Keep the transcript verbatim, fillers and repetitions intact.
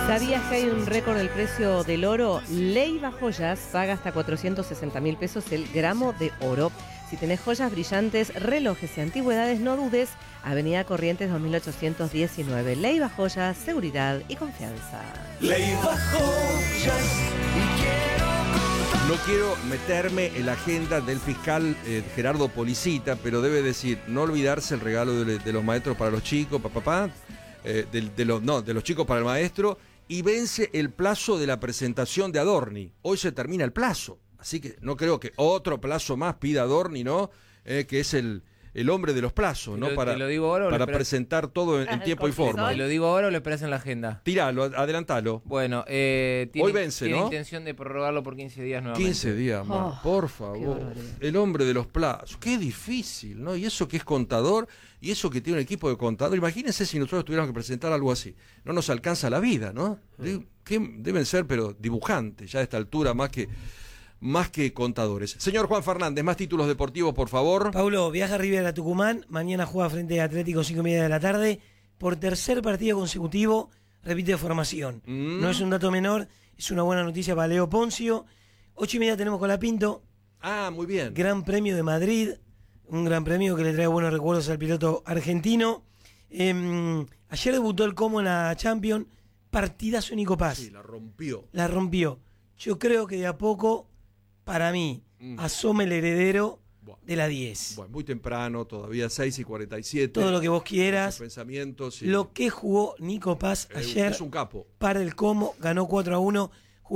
¿Sabías que hay un récord del precio del oro? Leiva Joyas paga hasta cuatrocientos sesenta mil pesos el gramo de oro. Si tenés joyas brillantes, relojes y antigüedades, no dudes. Avenida Corrientes dos mil ochocientos diecinueve. Leiva Joyas, seguridad y confianza. Leiva Joyas. No quiero meterme en la agenda del fiscal eh, Gerardo Policita, pero debe decir, no olvidarse el regalo de, de los maestros para los chicos, papá, papá, eh, de, de los, no, de los chicos para el maestro, y vence el plazo de la presentación de Adorni. Hoy se termina el plazo, así que no creo que otro plazo más pida Adorni, ¿no? Eh, que es el... el hombre de los plazos, ¿no? Lo, para lo digo ahora, para presentar todo en, en tiempo y forma. ¿Te lo digo ahora o lo esperás en la agenda? Tíralo, adelantalo. Bueno, eh, tiene, hoy vence, tiene ¿no? intención de prorrogarlo por quince días nuevamente. quince días más, oh, por favor. El hombre de los plazos. Qué difícil, ¿no? Y eso que es contador, y eso que tiene un equipo de contador. Imagínense si nosotros tuviéramos que presentar algo así. No nos alcanza la vida, ¿no? De, que deben ser, pero dibujantes, ya a esta altura, más que... más que contadores. Señor Juan Fernández, más títulos deportivos, por favor. Paulo, viaja River a Tucumán, mañana juega frente a Atlético cinco y media de la tarde, por tercer partido consecutivo, repite formación. Mm. No es un dato menor, es una buena noticia para Leo Poncio. Ocho y media tenemos Colapinto. Ah, muy bien. Gran Premio de Madrid, un gran premio que le trae buenos recuerdos al piloto argentino. Eh, ayer debutó el Como en la Champions, partidazo Nico Paz. Sí, la rompió. La rompió. Yo creo que de a poco... Para mí, mm. asome el heredero bueno, de la diez. Bueno, muy temprano, todavía seis y cuarenta y siete. Todo lo que vos quieras. Pensamientos. Y... Lo que jugó Nico Paz eh, ayer. Es un capo. Para el Como, ganó cuatro a uno.